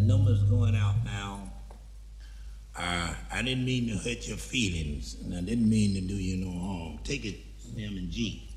numbers going out now. I didn't mean to hurt your feelings, and I didn't mean to do you no harm. Take it, Slim and G.